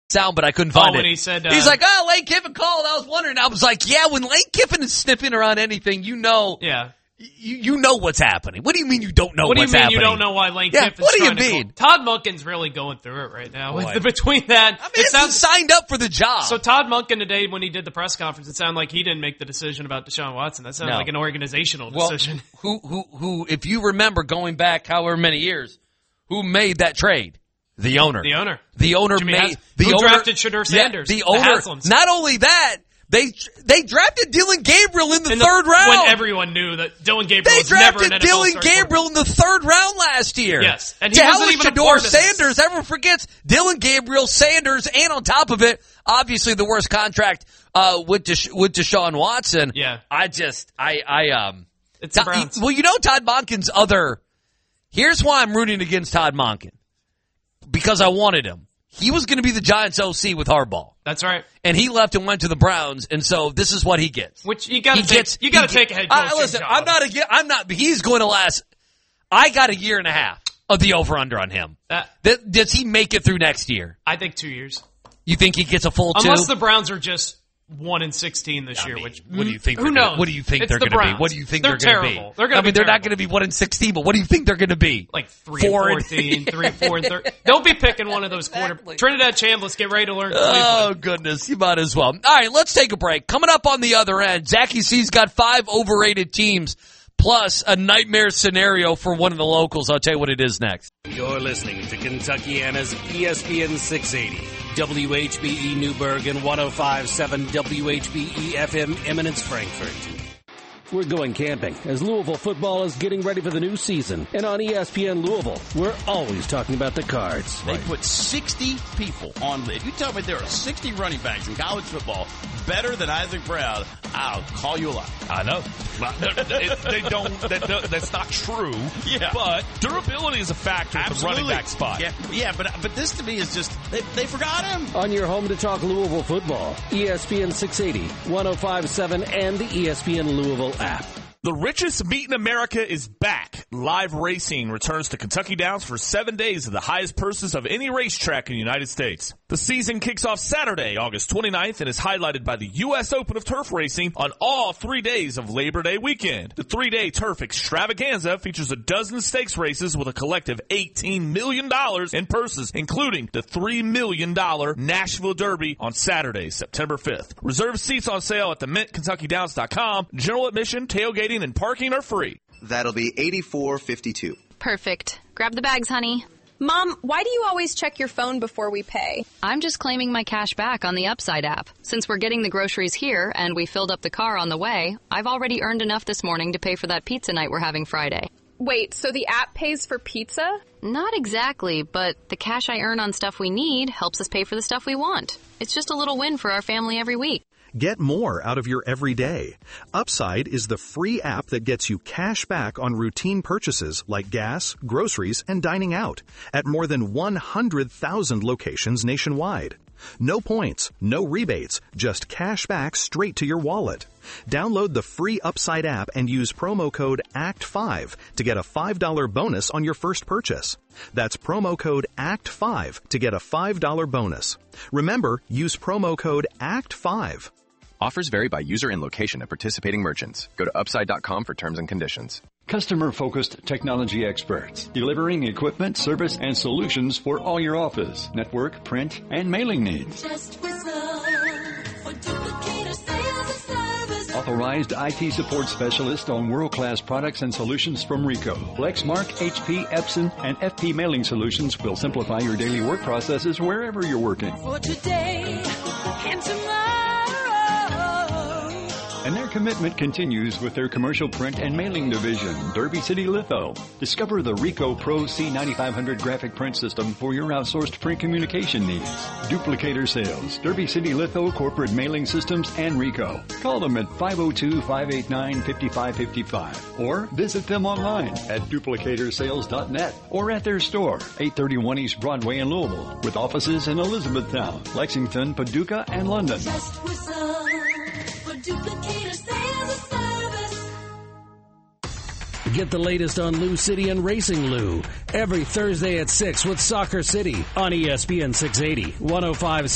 sound, but I couldn't find it. When he said, he's like, Lane Kiffin called. I was wondering. I was like, yeah, when Lane Kiffin is sniffing around anything, you know. Yeah. You know what's happening. What do you mean you don't know what's happening? What do you mean you don't know why Lane Kiffin's what do you trying mean? to call? Todd Monken's really going through it right now. Between that. I mean, he signed up for the job. So Todd Monken today, when he did the press conference, it sounded like he didn't make the decision about Deshaun Watson. That sounded like an organizational decision. Who, if you remember going back however many years, who made that trade? The owner. The owner. The owner Jimmy made. Who drafted Shedeur Sanders? The owner. Not only that, they drafted Dylan Gabriel in the third round. When everyone knew that Dylan Gabriel was never an NFL They drafted Dylan Gabriel in the third round last year. Yes. And he wasn't even a part of this. Sanders, everyone forgets Dylan Gabriel, Sanders, and on top of it, obviously the worst contract with Deshaun Watson. Yeah. It's the Browns. Well, you know Todd Monken's here's why I'm rooting against Todd Monken. Because I wanted him. He was going to be the Giants OC with Harbaugh. That's right. And he left and went to the Browns, and so this is what he gets. Which you got to take a head coach. Listen, he's going to last. I got a year and a half of the over-under on him. Does he make it through next year? I think 2 years. You think he gets a full 2? Unless the Browns are just 1-16 this year. Which what do you think? Who knows? What do you think they're going to be? What do you think they're going to be? They're going to be they're not going to be 1-16, but what do you think they're going to be? Like 3-14, 3-4-13. They'll be picking one of those quarterbacks. Trinidad Chambliss, get ready to learn. Oh goodness, you might as well. All right, let's take a break. Coming up on the other end, Zachy C's got 5 overrated teams plus a nightmare scenario for one of the locals. I'll tell you what it is next. You're listening to Kentuckiana's ESPN 680. WHBE Newburgh and 105.7 WHBE FM Eminence Frankfurt. We're going camping as Louisville football is getting ready for the new season. And on ESPN Louisville, we're always talking about the Cards. They put 60 people on. If you tell me there are 60 running backs in college football better than Isaac Brown, I'll call you a liar. I know. That's not true. Yeah. But durability is a factor at the running back spot. Yeah, but this to me is just, they forgot him. On your home to talk Louisville football, ESPN 680, 105.7, and the ESPN Louisville app. The richest meet in America is back. Live racing returns to Kentucky Downs for 7 days of the highest purses of any racetrack in the United States. The season kicks off Saturday, August 29th, and is highlighted by the U.S. Open of Turf Racing on all 3 days of Labor Day weekend. The 3-day turf extravaganza features a dozen stakes races with a collective $18 million in purses, including the $3 million Nashville Derby on Saturday, September 5th. Reserve seats on sale at theMintKentuckyDowns.com. General admission, tailgating, and parking are free. That'll be $84.52. Perfect. Grab the bags, honey. Mom, why do you always check your phone before we pay? I'm just claiming my cash back on the Upside app. Since we're getting the groceries here and we filled up the car on the way, I've already earned enough this morning to pay for that pizza night we're having Friday. Wait, so the app pays for pizza? Not exactly, but the cash I earn on stuff we need helps us pay for the stuff we want. It's just a little win for our family every week. Get more out of your everyday. Upside is the free app that gets you cash back on routine purchases like gas, groceries, and dining out at more than 100,000 locations nationwide. No points, no rebates, just cash back straight to your wallet. Download the free Upside app and use promo code ACT5 to get a $5 bonus on your first purchase. That's promo code ACT5 to get a $5 bonus. Remember, use promo code ACT5. Offers vary by user and location at participating merchants. Go to upside.com for terms and conditions. Customer-focused technology experts, delivering equipment, service, and solutions for all your office, network, print, and mailing needs. Authorized IT support specialist on world-class products and solutions from Ricoh. Lexmark, HP, Epson, and FP Mailing Solutions will simplify your daily work processes wherever you're working. For today and tomorrow. And their commitment continues with their commercial print and mailing division, Derby City Litho. Discover the Ricoh Pro C9500 graphic print system for your outsourced print communication needs. Duplicator Sales, Derby City Litho Corporate Mailing Systems, and Ricoh. Call them at 502-589-5555 or visit them online at duplicatorsales.net or at their store, 831 East Broadway in Louisville, with offices in Elizabethtown, Lexington, Paducah, and London. Just whistle for Duplicator Sales Service. Get the latest on Lou City and Racing Lou every Thursday at 6 with Soccer City on ESPN 680, 105.